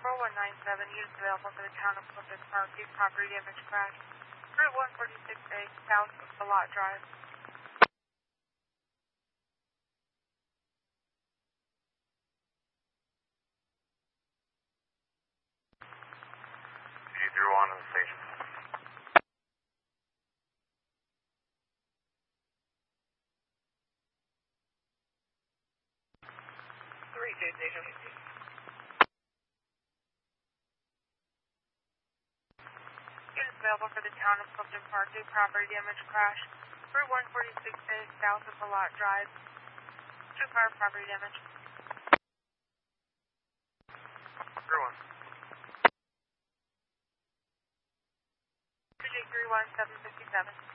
4197 units available for the town of Clifton Park. Due property damage crash. Route 146A, south of the lot drive. G01 to the station. Station. Units available for the town of Clifton Park. Due property damage crash. Route 146A, south of the lot drive. 2 car property damage. Everyone. PJ 31757.